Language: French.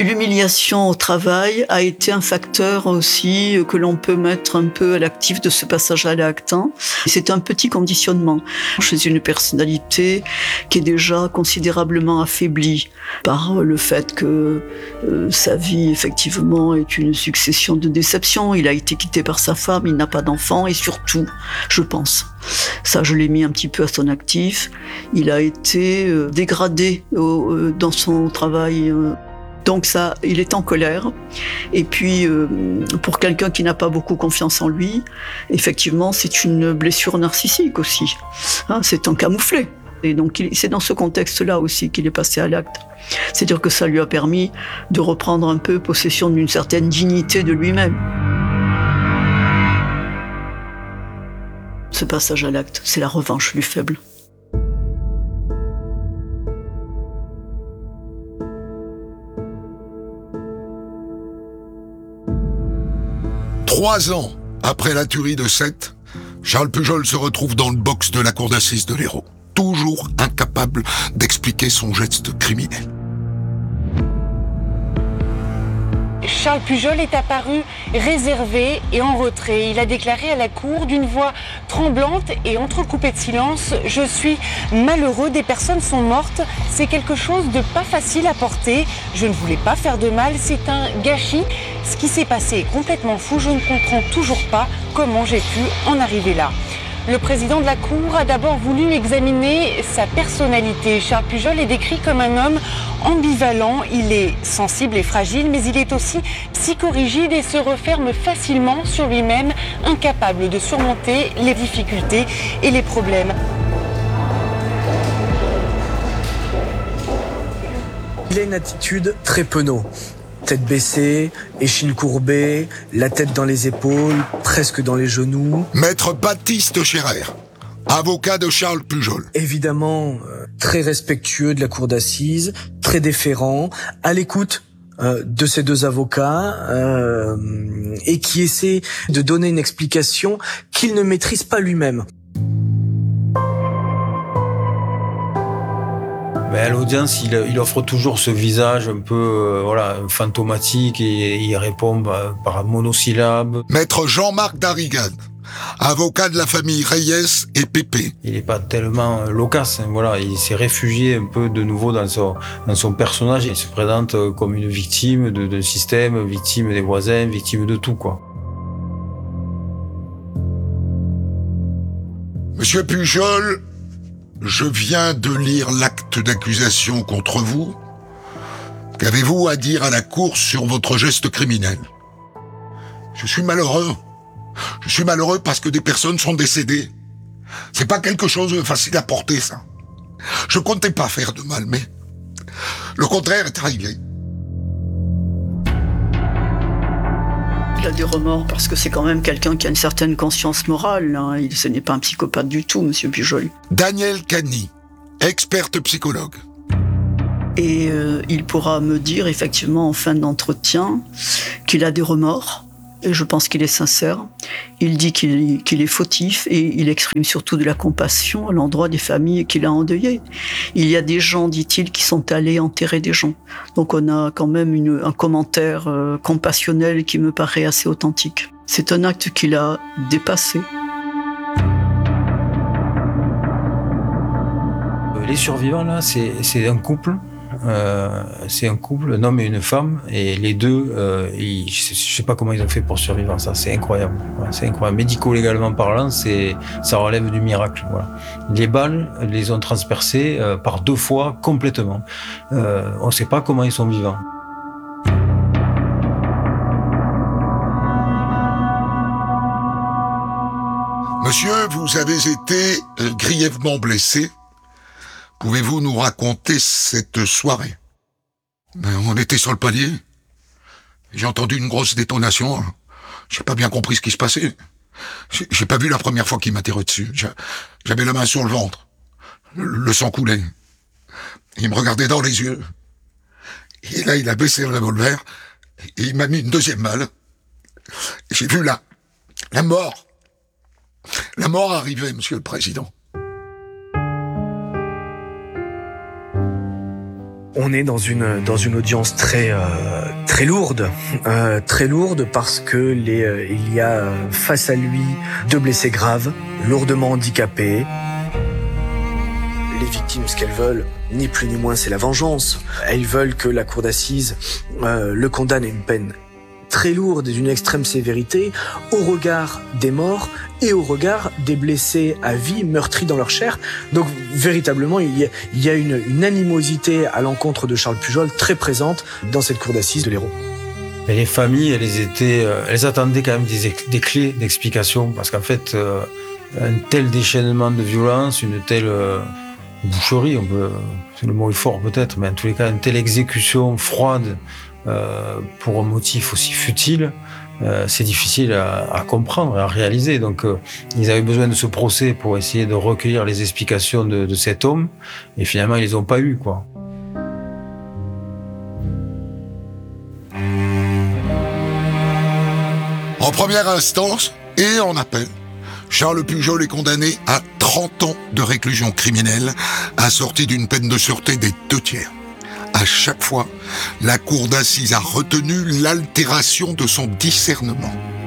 L'humiliation au travail a été un facteur aussi que l'on peut mettre un peu à l'actif de ce passage à l'acte. C'est un petit conditionnement chez une personnalité qui est déjà considérablement affaiblie par le fait que sa vie, effectivement, est une succession de déceptions. Il a été quitté par sa femme, il n'a pas d'enfant et surtout, je pense, ça je l'ai mis un petit peu à son actif, il a été dégradé dans son travail. Donc ça, il est en colère. Et puis, pour quelqu'un qui n'a pas beaucoup confiance en lui, effectivement, c'est une blessure narcissique aussi. C'est un camouflet. Et donc, c'est dans ce contexte-là aussi qu'il est passé à l'acte. C'est-à-dire que ça lui a permis de reprendre un peu possession d'une certaine dignité de lui-même. Ce passage à l'acte, c'est la revanche du faible. 3 ans après la tuerie de Sète, Charles Pujol se retrouve dans le box de la cour d'assises de l'Hérault, toujours incapable d'expliquer son geste criminel. Charles Pujol est apparu réservé et en retrait. Il a déclaré à la cour d'une voix tremblante et entrecoupée de silence « Je suis malheureux, des personnes sont mortes, c'est quelque chose de pas facile à porter. Je ne voulais pas faire de mal, c'est un gâchis. Ce qui s'est passé est complètement fou, je ne comprends toujours pas comment j'ai pu en arriver là. » Le président de la Cour a d'abord voulu examiner sa personnalité. Charles Pujol est décrit comme un homme ambivalent. Il est sensible et fragile, mais il est aussi psychorigide et se referme facilement sur lui-même, incapable de surmonter les difficultés et les problèmes. Il a une attitude très penaud. Tête baissée, échine courbée, la tête dans les épaules, presque dans les genoux. Maître Baptiste Scherer, avocat de Charles Pujol. Évidemment, très respectueux de la cour d'assises, très déférent, à l'écoute de ces deux avocats et qui essaie de donner une explication qu'il ne maîtrise pas lui-même. À l'audience, il offre toujours ce visage un peu fantomatique et il répond par monosyllabe. Maître Jean-Marc Darrigan, avocat de la famille Reyes et Pépé. Il n'est pas tellement loquace, il s'est réfugié un peu de nouveau dans son personnage. Il se présente comme une victime d'un système, victime des voisins, victime de tout, quoi. Monsieur Pujol, je viens de lire l'acte d'accusation contre vous. Qu'avez-vous à dire à la cour sur votre geste criminel ? Je suis malheureux. Je suis malheureux parce que des personnes sont décédées. C'est pas quelque chose de facile à porter, ça. Je comptais pas faire de mal, mais le contraire est arrivé. Il a des remords parce que c'est quand même quelqu'un qui a une certaine conscience morale. Ce n'est pas un psychopathe du tout, monsieur Pujol. Danielle Cagny, experte psychologue. Et il pourra me dire effectivement en fin d'entretien qu'il a des remords. Et je pense qu'il est sincère. Il dit qu'il est fautif et il exprime surtout de la compassion à l'endroit des familles qu'il a endeuillées. Il y a des gens, dit-il, qui sont allés enterrer des gens. Donc on a quand même un commentaire compassionnel qui me paraît assez authentique. C'est un acte qu'il a dépassé. Les survivants, là, c'est un couple. C'est un couple, un homme et une femme, et les deux, je sais pas comment ils ont fait pour survivre, ça, c'est incroyable. C'est incroyable. Médico-légalement parlant, ça relève du miracle. Voilà. Les balles les ont transpercés par 2 fois complètement. On sait pas comment ils sont vivants. Monsieur, vous avez été grièvement blessé. Pouvez-vous nous raconter cette soirée ? On était sur le palier. J'ai entendu une grosse détonation. J'ai pas bien compris ce qui se passait. J'ai pas vu la première fois qu'il m'a tiré dessus. J'avais la main sur le ventre. Le sang coulait. Il me regardait dans les yeux. Et là, il a baissé le revolver. Et il m'a mis une deuxième balle. J'ai vu la mort. La mort arriver, monsieur le président. On est dans une audience très lourde, parce que il y a face à lui 2 blessés graves, lourdement handicapés. Les victimes, ce qu'elles veulent, ni plus ni moins, c'est la vengeance. Elles veulent que la cour d'assises le condamne à une peine très lourde et d'une extrême sévérité au regard des morts et au regard des blessés à vie meurtris dans leur chair. Donc véritablement, il y a une animosité à l'encontre de Charles Pujol très présente dans cette cour d'assises de l'Hérault. Et les familles, elles attendaient quand même des clés d'explication, parce qu'en fait, un tel déchaînement de violence, une telle boucherie, le mot est fort peut-être, mais en tous les cas, une telle exécution froide pour un motif aussi futile, c'est difficile à comprendre et à réaliser. Donc, ils avaient besoin de ce procès pour essayer de recueillir les explications de cet homme, et finalement, ils les ont pas eues, quoi. En première instance et en appel, Charles Pujol est condamné à 30 ans de réclusion criminelle, assortie d'une peine de sûreté des 2/3. À chaque fois, la cour d'assises a retenu l'altération de son discernement.